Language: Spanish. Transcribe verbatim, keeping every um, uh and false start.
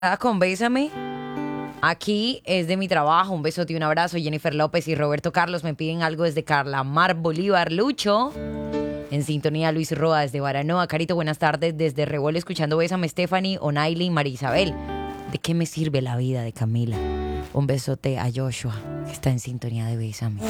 Ah, con Bésame. Aquí es de mi trabajo. Un besote y un abrazo. Jennifer López y Roberto Carlos me piden algo desde Carla Mar Bolívar. Lucho. En sintonía, Luis Roa desde Baranoa. Carito, buenas tardes. Desde Rebol, escuchando Bésame, Stephanie, Onaili y Marisabel. ¿De qué me sirve la vida de Camila? Un besote a Joshua, que está en sintonía de Bésame.